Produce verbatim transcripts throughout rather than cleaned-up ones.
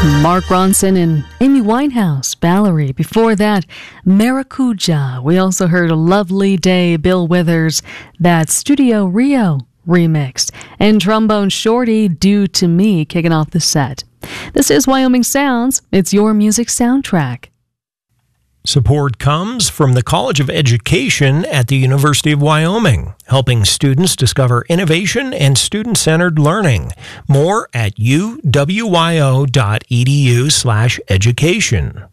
Mark Ronson and Amy Winehouse, Valerie. Before that, Maracuja. We also heard A Lovely Day, Bill Withers, that Studio Rio remixed. And Trombone Shorty, Due to Me, kicking off the set. This is Wyoming Sounds. It's your music soundtrack. Support comes from the College of Education at the University of Wyoming, helping students discover innovation and student-centered learning. More at u w y o dot e d u slash education.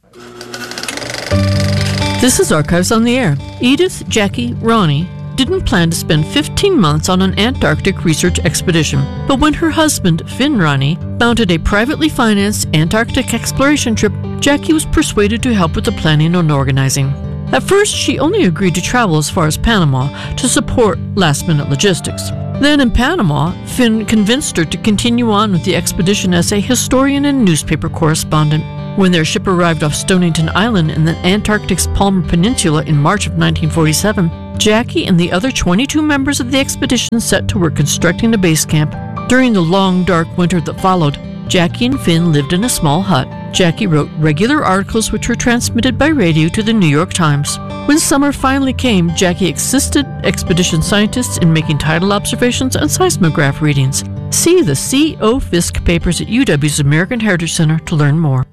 This is Archives on the Air. Edith, Jackie, Ronnie didn't plan to spend fifteen months on an Antarctic research expedition, but when her husband, Finn Ronnie, mounted a privately financed Antarctic exploration trip, Jackie was persuaded to help with the planning and organizing. At first, she only agreed to travel as far as Panama to support last-minute logistics. Then in Panama, Finn convinced her to continue on with the expedition as a historian and newspaper correspondent. When their ship arrived off Stonington Island in the Antarctic's Palmer Peninsula in March of nineteen forty-seven, Jackie and the other twenty-two members of the expedition set to work constructing a base camp. During the long, dark winter that followed, Jackie and Finn lived in a small hut. Jackie wrote regular articles which were transmitted by radio to the New York Times. When summer finally came, Jackie assisted expedition scientists in making tidal observations and seismograph readings. See the C O Fisk papers at U W's American Heritage Center to learn more.